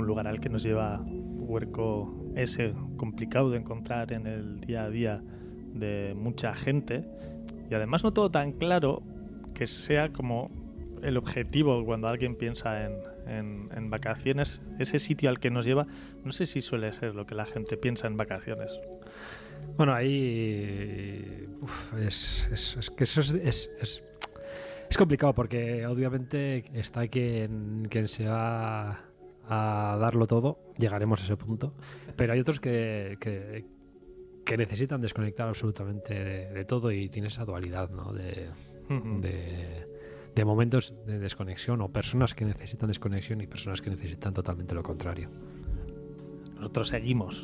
lugar al que nos lleva Huerco ese complicado de encontrar en el día a día de mucha gente, y además no todo tan claro que sea como el objetivo cuando alguien piensa en vacaciones. Ese sitio al que nos lleva, no sé si suele ser lo que la gente piensa en vacaciones. Bueno, ahí es que eso es complicado, porque obviamente está quien se va a darlo todo, llegaremos a ese punto, pero hay otros que necesitan desconectar absolutamente de todo, y tiene esa dualidad, ¿no? De momentos de desconexión, o personas que necesitan desconexión y personas que necesitan totalmente lo contrario. Nosotros seguimos